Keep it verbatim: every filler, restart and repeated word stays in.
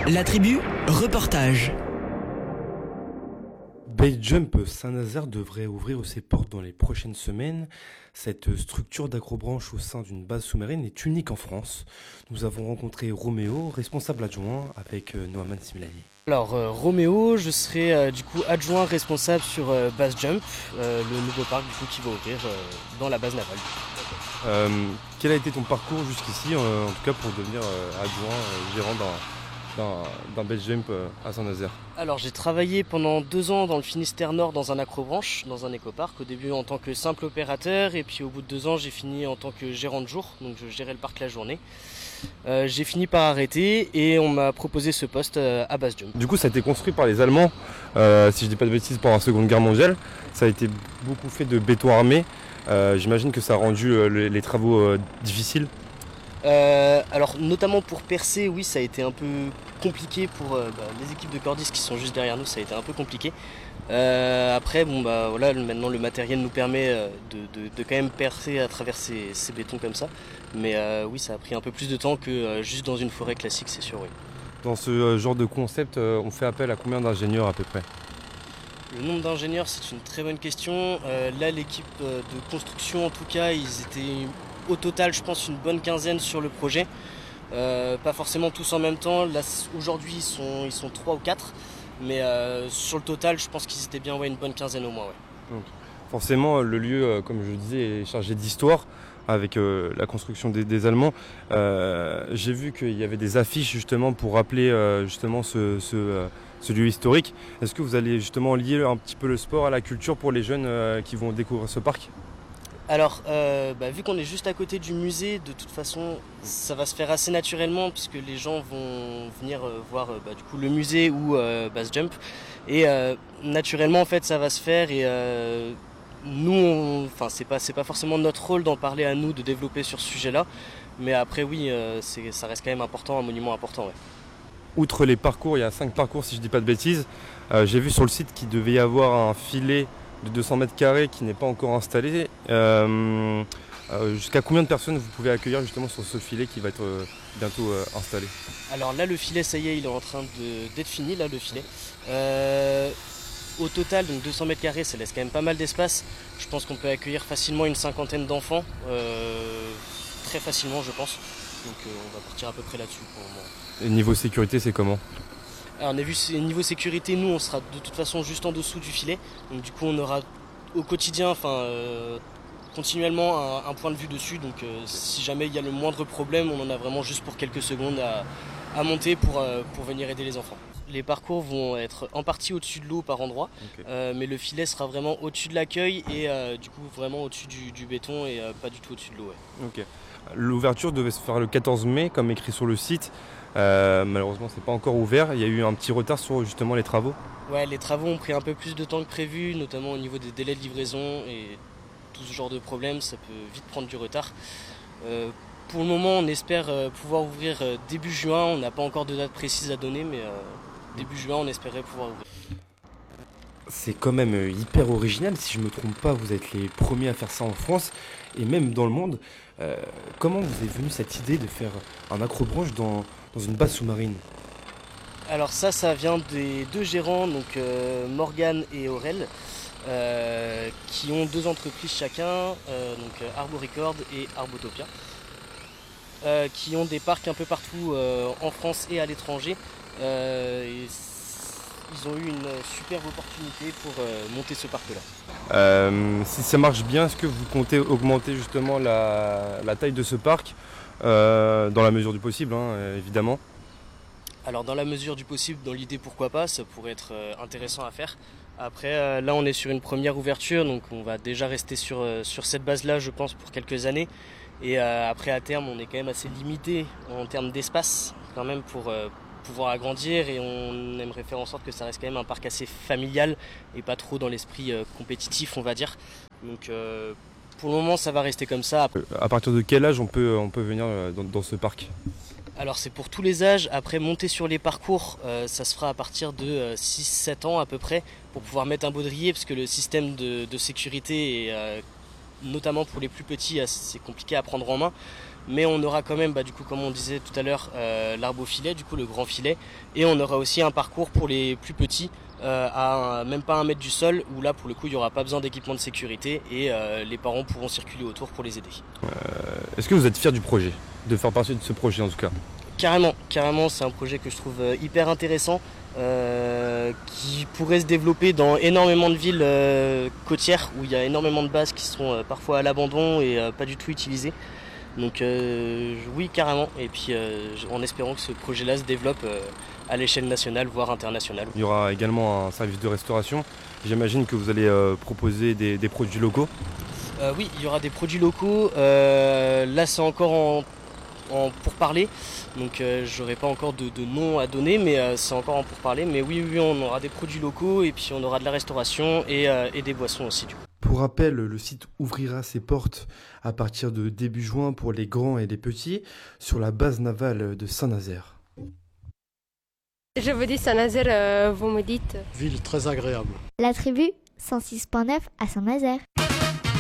La tribu, reportage. Base Jump Saint-Nazaire devrait ouvrir ses portes dans les prochaines semaines. Cette structure d'acrobranche au sein d'une base sous-marine est unique en France. Nous avons rencontré Roméo, responsable adjoint, avec Noaman Similani. Alors euh, Roméo, je serai euh, du coup adjoint responsable sur euh, Base Jump, euh, le nouveau parc du coup qui va ouvrir euh, dans la base navale. Euh, quel a été ton parcours jusqu'ici, euh, en tout cas pour devenir euh, adjoint, euh, gérant d'un, d'un, d'un Base Jump euh, à Saint-Nazaire? Alors j'ai travaillé pendant deux ans dans le Finistère Nord dans un acrobranche, dans un écoparc, au début en tant que simple opérateur et puis au bout de deux ans j'ai fini en tant que gérant de jour, donc je gérais le parc la journée. Euh, j'ai fini par arrêter et on m'a proposé ce poste euh, à Base Jump. Du coup ça a été construit par les Allemands, euh, si je dis pas de bêtises, pendant la Seconde Guerre mondiale. Ça a été beaucoup fait de béton armé. Euh, j'imagine que ça a rendu euh, les, les travaux euh, difficiles. Euh, alors notamment pour percer, oui ça a été un peu compliqué pour euh, bah, les équipes de cordistes qui sont juste derrière nous, ça a été un peu compliqué. Euh, après bon bah voilà, maintenant le matériel nous permet euh, de, de, de quand même percer à travers ces, ces bétons comme ça. Mais euh, oui ça a pris un peu plus de temps que euh, juste dans une forêt classique, c'est sûr, oui. Dans ce euh, genre de concept, euh, on fait appel à combien d'ingénieurs à peu près? Le nombre d'ingénieurs, c'est une très bonne question. Euh, là l'équipe de construction en tout cas, ils étaient au total je pense une bonne quinzaine sur le projet. Euh, pas forcément tous en même temps, là aujourd'hui ils sont, ils sont trois ou quatre. Mais euh, sur le total, je pense qu'ils étaient bien ouais, une bonne quinzaine au moins. Ouais. Donc, forcément, le lieu, euh, comme je le disais, est chargé d'histoire avec euh, la construction des, des Allemands. Euh, j'ai vu qu'il y avait des affiches justement pour rappeler euh, justement ce, ce, euh, ce lieu historique. Est-ce que vous allez justement lier un petit peu le sport à la culture pour les jeunes euh, qui vont découvrir ce parc? Alors, euh, bah, vu qu'on est juste à côté du musée, de toute façon, ça va se faire assez naturellement puisque les gens vont venir euh, voir euh, bah, du coup le musée ou euh, Base Jump, et euh, naturellement en fait ça va se faire. Et euh, nous, enfin c'est pas c'est pas forcément notre rôle d'en parler à nous, de développer sur ce sujet-là, mais après oui, euh, c'est, ça reste quand même important, un monument important. Ouais. Outre les parcours, il y a cinq parcours si je dis pas de bêtises. Euh, j'ai vu sur le site qu'il devait y avoir un filet de deux cents mètres carrés qui n'est pas encore installé. Euh, euh, jusqu'à combien de personnes vous pouvez accueillir justement sur ce filet qui va être euh, bientôt euh, installé? Alors là le filet, ça y est, il est en train de, d'être fini là le filet. Euh, au total donc deux cents mètres carrés, ça laisse quand même pas mal d'espace. Je pense qu'on peut accueillir facilement une cinquantaine d'enfants, euh, très facilement je pense. Donc euh, on va partir à peu près là-dessus pour le moment. Et niveau sécurité, c'est comment? Alors on a vu niveau sécurité, nous on sera de toute façon juste en dessous du filet, donc du coup on aura au quotidien, enfin euh, continuellement un, un point de vue dessus, donc euh, si jamais il y a le moindre problème, on en a vraiment juste pour quelques secondes à, à monter pour, euh, pour venir aider les enfants. Les parcours vont être en partie au-dessus de l'eau par endroit, okay. euh, mais le filet sera vraiment au-dessus de l'accueil et euh, du coup vraiment au-dessus du, du béton et euh, pas du tout au-dessus de l'eau. Ouais. Okay. L'ouverture devait se faire le quatorze mai comme écrit sur le site. Euh, malheureusement c'est pas encore ouvert, il y a eu un petit retard sur justement les travaux. Ouais, les travaux ont pris un peu plus de temps que prévu, notamment au niveau des délais de livraison et tout ce genre de problème, ça peut vite prendre du retard. Euh, pour le moment on espère euh, pouvoir ouvrir euh, début juin, on n'a pas encore de date précise à donner, mais euh, début juin on espérait pouvoir ouvrir. C'est quand même hyper original, si je me trompe pas, vous êtes les premiers à faire ça en France et même dans le monde. Euh, comment vous est venue cette idée de faire un acrobranche dans, dans une base sous-marine? Alors ça, ça vient des deux gérants, donc euh, Morgane et Aurel, euh, qui ont deux entreprises chacun, euh, donc Arboricord et Arbotopia, euh, qui ont des parcs un peu partout euh, en France et à l'étranger. Euh, et ils ont eu une superbe opportunité pour euh, monter ce parc-là. Euh, si ça marche bien, est-ce que vous comptez augmenter justement la, la taille de ce parc euh, dans la mesure du possible, hein, évidemment? Alors dans la mesure du possible, dans l'idée pourquoi pas, ça pourrait être euh, intéressant à faire. Après euh, là on est sur une première ouverture, donc on va déjà rester sur, euh, sur cette base-là je pense pour quelques années. Et euh, après à terme on est quand même assez limité en termes d'espace quand même pour euh, pouvoir agrandir, et on aimerait faire en sorte que ça reste quand même un parc assez familial et pas trop dans l'esprit euh, compétitif on va dire. Donc euh, pour le moment ça va rester comme ça. À partir de quel âge on peut, on peut venir dans, dans ce parc? Alors c'est pour tous les âges. Après monter sur les parcours, euh, ça se fera à partir de euh, six sept ans à peu près, pour pouvoir mettre un baudrier, parce que le système de, de sécurité, est, euh, notamment pour les plus petits, c'est compliqué à prendre en main. mais on aura quand même, bah, du coup, comme on disait tout à l'heure, euh, l'arbre au filet, du coup le grand filet, et on aura aussi un parcours pour les plus petits, euh, à un, même pas un mètre du sol, où là pour le coup il n'y aura pas besoin d'équipement de sécurité et euh, les parents pourront circuler autour pour les aider. Euh, est-ce que vous êtes fier du projet, de faire partie de ce projet en tout cas? Carrément, carrément, c'est un projet que je trouve hyper intéressant, euh, qui pourrait se développer dans énormément de villes euh, côtières où il y a énormément de bases qui sont euh, parfois à l'abandon et euh, pas du tout utilisées. Donc euh, oui, carrément, et puis euh, en espérant que ce projet-là se développe euh, à l'échelle nationale, voire internationale. Il y aura également un service de restauration. J'imagine que vous allez euh, proposer des, des produits locaux. Euh, oui, il y aura des produits locaux. Euh, là, c'est encore en En pourparlers, donc euh, j'aurai pas encore de, de nom à donner, mais euh, c'est encore en pourparlers. Mais oui, oui, on aura des produits locaux et puis on aura de la restauration et, euh, et des boissons aussi. Du coup. Pour rappel, le site ouvrira ses portes à partir de début juin pour les grands et les petits sur la base navale de Saint-Nazaire. Je vous dis Saint-Nazaire, euh, vous me dites. Ville très agréable. La tribu cent six point neuf à Saint-Nazaire.